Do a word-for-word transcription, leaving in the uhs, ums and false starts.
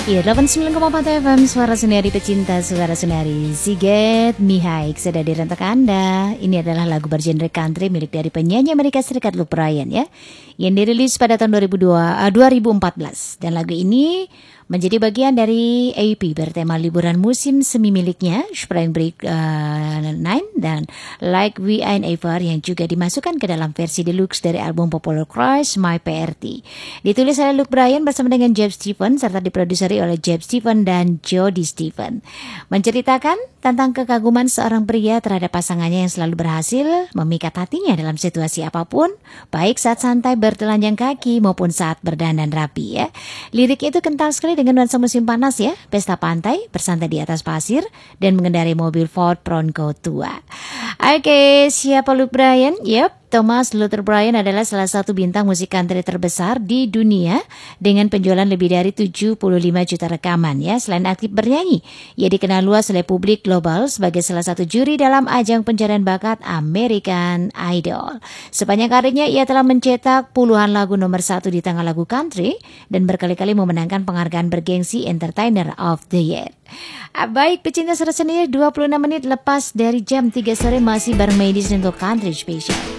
Iya, delapan puluh sembilan koma empat F M, suara senari pecinta, suara senari. Ziget Mihaik sudah di rentak Anda. Ini adalah lagu bergenre country milik dari penyanyi Amerika Serikat Luke Bryan ya, yang dirilis pada tahun dua ribu dua, uh, dua ribu empat belas. Dan lagu ini menjadi bagian dari A P bertema liburan musim semi miliknya Spring Break uh, sembilan dan Like We Ain't Ever, yang juga dimasukkan ke dalam versi deluxe dari album populer Crush My P R T. Ditulis oleh Luke Bryan bersama dengan Jeff Stevens serta diproduseri oleh Jeff Stevens dan Jody Stevens. Menceritakan tentang kekaguman seorang pria terhadap pasangannya yang selalu berhasil memikat hatinya dalam situasi apapun, baik saat santai bertelanjang kaki maupun saat berdandan rapi ya. Lirik itu kental sekali dengan nuansa musim panas ya, pesta pantai, bersantai di atas pasir, dan mengendarai mobil Ford Bronco tua. Oke, siapa Luke Bryan? Yep, Thomas Luther Bryan adalah salah satu bintang musik country terbesar di dunia dengan penjualan lebih dari tujuh puluh lima juta rekaman ya. Selain aktif bernyanyi, ia dikenal luas oleh publik global sebagai salah satu juri dalam ajang pencarian bakat American Idol. Sepanjang karirnya ia telah mencetak puluhan lagu nomor satu di tangga lagu country dan berkali-kali memenangkan penghargaan bergengsi Entertainer of the Year. Baik, pecinta suara sendiri, dua puluh enam menit lepas dari jam tiga sore masih bareng Medis untuk Country Special.